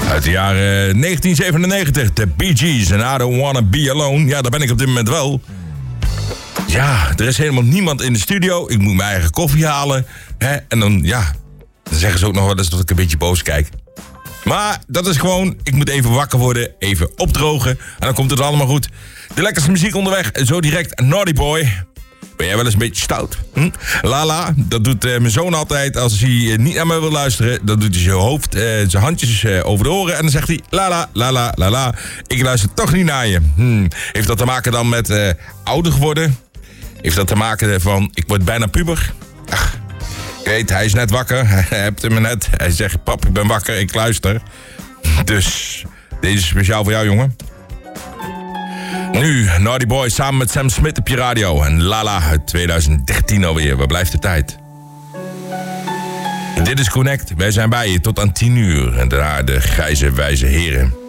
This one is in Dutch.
Uit de jaren 1997, de Bee Gees en I Don't Wanna Be Alone. Ja, daar ben ik op dit moment wel. Ja, er is helemaal niemand in de studio. Ik moet mijn eigen koffie halen. Hè? En dan zeggen ze ook nog wel eens dat ik een beetje boos kijk. Maar dat is gewoon, ik moet even wakker worden, even opdrogen. En dan komt het allemaal goed. De lekkerste muziek onderweg, zo direct Naughty Boy. Ben jij wel eens een beetje stout? Lala, dat doet mijn zoon altijd. Als hij niet naar me wil luisteren, dan doet hij zijn hoofd, zijn handjes over de oren. En dan zegt hij, lala, lala, lala. Ik luister toch niet naar je. Heeft dat te maken dan met ouder geworden? Heeft dat te maken van, ik word bijna puber? Ach, ik weet, hij is net wakker. Hij hebt hem net. Hij zegt, pap, ik ben wakker, ik luister. Dus, deze is speciaal voor jou, jongen. Nu, Naughty Boy samen met Sam Smith op je radio. En Lala uit 2013 alweer. Waar blijft de tijd? Dit is Connect. Wij zijn bij je tot aan 10 uur. En daarna de grijze wijze heren.